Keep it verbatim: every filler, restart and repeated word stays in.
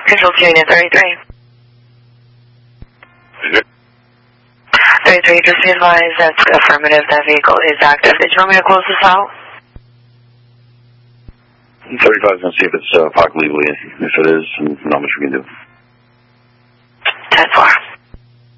Control two unit thirty-three. thirty-three, just be advised that affirmative, that vehicle is active. Did you want me to close this out? thirty-five is going to see if it's uh, parked legally. If it is, not much we can do.